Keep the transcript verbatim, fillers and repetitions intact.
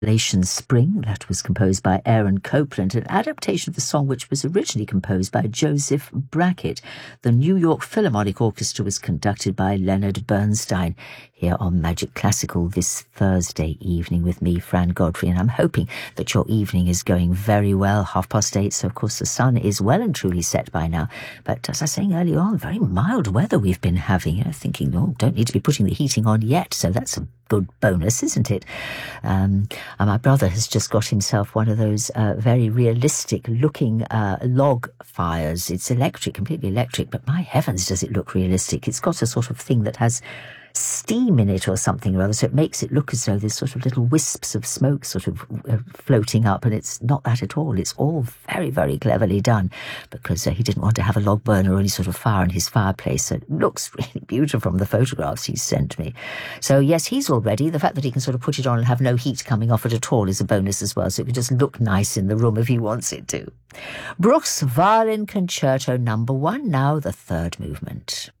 Appalachian Spring, that was composed by Aaron Copland, an adaptation of the song which was originally composed by Joseph Brackett. The New York Philharmonic Orchestra was conducted by Leonard Bernstein, here on Magic Classical this Thursday evening with me, Fran Godfrey, and I'm hoping that your evening is going very well. Half past eight, so of course the sun is well and truly set by now. But as I was saying earlier on, very mild weather we've been having, you know, thinking, oh, don't need to be putting the heating on yet, so that's a good bonus, isn't it? Um, and my brother has just got himself one of those uh, very realistic-looking uh, log fires. It's electric, completely electric, but my heavens, does it look realistic. It's got a sort of thing that has steam in it or something or other, so it makes it look as though there's sort of little wisps of smoke sort of uh, floating up, and it's not that at all. It's all very, very cleverly done, because uh, he didn't want to have a log burner or any sort of fire in his fireplace, so it looks really beautiful from the photographs he sent me. So yes, he's all ready. The fact that he can sort of put it on and have no heat coming off it at all is a bonus as well, so it can just look nice in the room if he wants it to. Bruch's Violin Concerto number one, now the third movement.